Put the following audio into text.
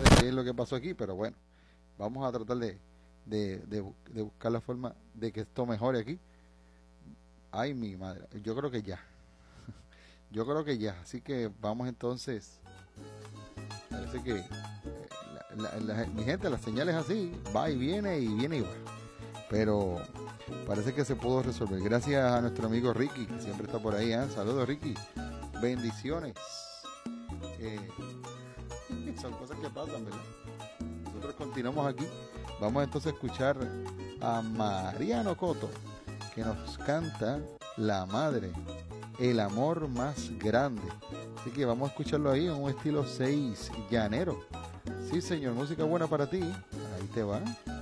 de qué es lo que pasó aquí, pero bueno, vamos a tratar de buscar la forma de que esto mejore aquí. Ay, mi madre, yo creo que ya, yo creo que ya, así que vamos entonces, parece que mi gente, las señales así, va y viene y va, pero parece que se pudo resolver, gracias a nuestro amigo Ricky, que siempre está por ahí, ¿eh? Saludos Ricky, bendiciones. Eh, Son cosas que pasan, ¿verdad? Nosotros continuamos aquí. Vamos entonces a escuchar a Mariano Coto, que nos canta La Madre, el amor más grande. Así que vamos a escucharlo ahí en un estilo 6 llanero. Sí, señor, música buena para ti. Ahí te va.